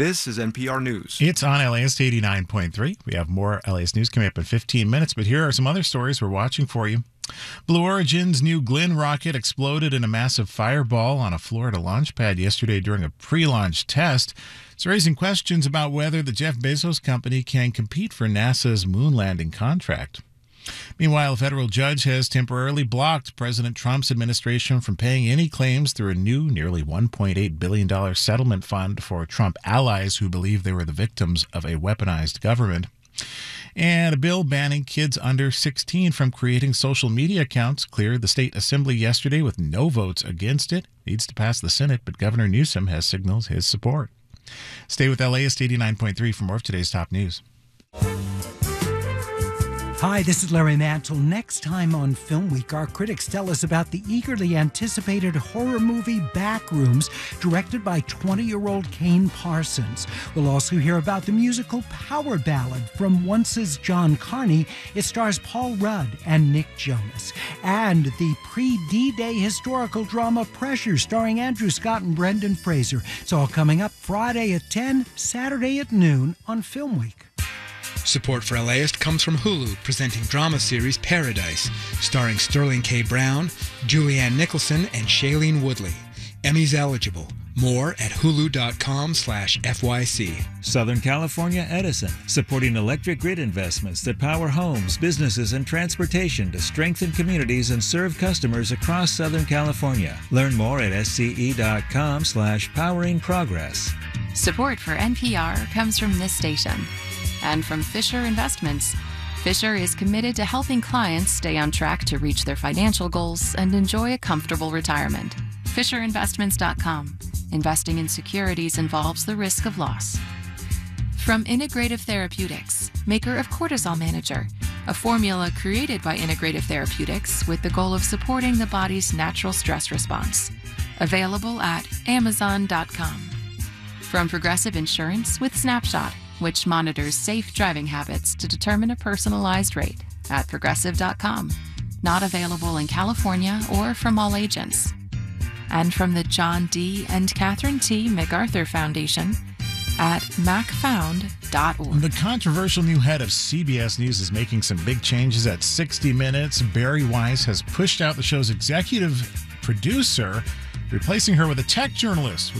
This is NPR News. It's on LAist 89.3. We have more LAist News coming up in 15 minutes, but here are some other stories we're watching for you. Blue Origin's New Glenn rocket exploded in a massive fireball on a Florida launch pad yesterday during a pre-launch test. It's raising questions about whether the Jeff Bezos company can compete for NASA's moon landing contract. Meanwhile, a federal judge has temporarily blocked President Trump's administration from paying any claims through a new nearly $1.8 billion settlement fund for Trump allies who believe they were the victims of a weaponized government. And a bill banning kids under 16 from creating social media accounts cleared the state assembly yesterday with no votes against it. It needs to pass the Senate, but Governor Newsom has signaled his support. Stay with LAist 89.3 for more of today's top news. Hi, this is Larry Mantle. Next time on Film Week, our critics tell us about the eagerly anticipated horror movie Backrooms, directed by 20-year-old Kane Parsons. We'll also hear about the musical Power Ballad from Once's John Carney. It stars Paul Rudd and Nick Jonas. And the pre-D-Day historical drama Pressure, starring Andrew Scott and Brendan Fraser. It's all coming up Friday at 10, Saturday at noon on Film Week. Support for LAist comes from Hulu, presenting drama series Paradise, starring Sterling K. Brown, Julianne Nicholson, and Shailene Woodley. Emmys eligible. More at hulu.com/FYC. Southern California Edison, supporting electric grid investments that power homes, businesses, and transportation to strengthen communities and serve customers across Southern California. Learn more at sce.com/poweringprogress. Support for NPR comes from this station and from Fisher Investments. Fisher is committed to helping clients stay on track to reach their financial goals and enjoy a comfortable retirement. FisherInvestments.com. Investing in securities involves the risk of loss. From Integrative Therapeutics, maker of Cortisol Manager, a formula created by Integrative Therapeutics with the goal of supporting the body's natural stress response. Available at Amazon.com. From Progressive Insurance with Snapshot, which monitors safe driving habits to determine a personalized rate at Progressive.com. Not available in California or from all agents. And from the John D. and Catherine T. MacArthur Foundation at macfound.org. The controversial new head of CBS News is making some big changes at 60 Minutes. Barry Weiss has pushed out the show's executive producer, replacing her with a tech journalist